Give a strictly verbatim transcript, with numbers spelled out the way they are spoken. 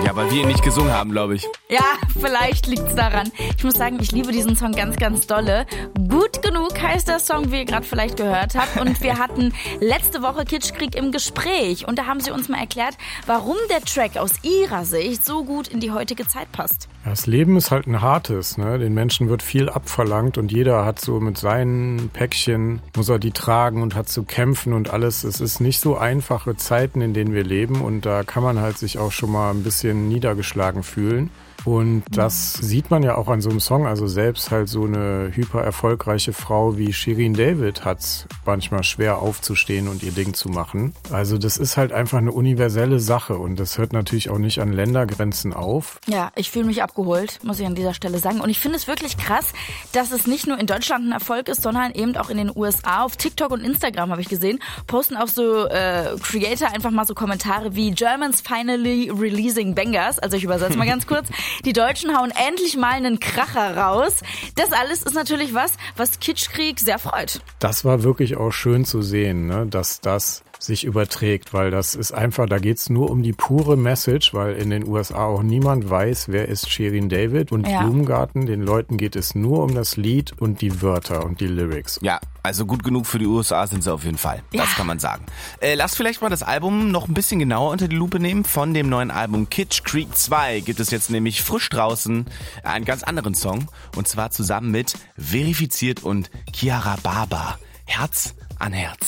Ja, weil wir ihn nicht gesungen haben, glaube ich. Ja, vielleicht liegt's daran. Ich muss sagen, ich liebe diesen Song ganz, ganz dolle. Gut genug heißt der Song, wie ihr gerade vielleicht gehört habt. Und wir hatten letzte Woche Kitschkrieg im Gespräch. Und da haben sie uns mal erklärt, warum der Track aus ihrer Sicht so gut in die heutige Zeit passt. Das Leben ist halt ein hartes, ne? Den Menschen wird viel abverlangt und jeder hat so mit seinen Päckchen, muss er die tragen und hat zu kämpfen und alles. Es ist nicht so einfache Zeiten, in denen wir leben und da kann man halt sich auch schon mal ein bisschen niedergeschlagen fühlen. Und das sieht man ja auch an so einem Song, also selbst halt so eine hyper erfolgreiche Frau wie Shirin David hat's manchmal schwer aufzustehen und ihr Ding zu machen. Also das ist halt einfach eine universelle Sache und das hört natürlich auch nicht an Ländergrenzen auf. Ja, ich fühle mich abgeholt, muss ich an dieser Stelle sagen. Und ich finde es wirklich krass, dass es nicht nur in Deutschland ein Erfolg ist, sondern eben auch in den U S A. Auf TikTok und Instagram habe ich gesehen, posten auch so äh, Creator einfach mal so Kommentare wie Germans finally releasing bangers. Also ich übersetze mal ganz kurz. Die Deutschen hauen endlich mal einen Kracher raus. Das alles ist natürlich was, was Kitschkrieg sehr freut. Das war wirklich auch schön zu sehen, ne, dass das sich überträgt, weil das ist einfach, da geht's nur um die pure Message, weil in den U S A auch niemand weiß, wer ist Shirin David und Ja. Blumengarten. Den Leuten geht es nur um das Lied und die Wörter und die Lyrics. Ja, also gut genug für die U S A sind sie auf jeden Fall. Das Ja. kann man sagen. Äh, lass vielleicht mal das Album noch ein bisschen genauer unter die Lupe nehmen. Von dem neuen Album Kitschkrieg zwei gibt es jetzt nämlich frisch draußen einen ganz anderen Song. Und zwar zusammen mit Verifiziert und Chiara Baba. Herz an Herz.